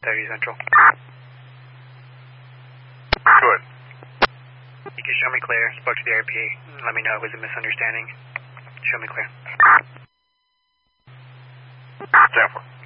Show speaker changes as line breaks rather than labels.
30 Central.
Good.
You can show me clear. Spoke to the RP. Let me know if it was a misunderstanding. Show me clear.
10-4.